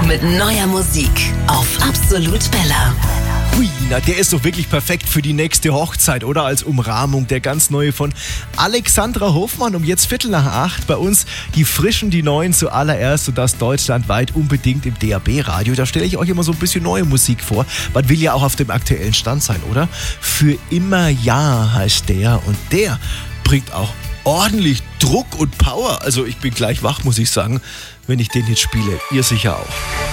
mit neuer Musik auf Absolut Bella. Hui, na der ist doch wirklich perfekt für die nächste Hochzeit, oder? Als Umrahmung, der ganz neue von Alexandra Hofmann um jetzt 7:45 bei uns. Die frischen, die neuen zuallererst und das deutschlandweit unbedingt im DAB-Radio. Da stelle ich euch immer so ein bisschen neue Musik vor. Man will ja auch auf dem aktuellen Stand sein, oder? Für immer ja heißt der und der bringt auch ordentlich Druck und Power. Also ich bin gleich wach, muss ich sagen, wenn ich den jetzt spiele. Ihr sicher auch.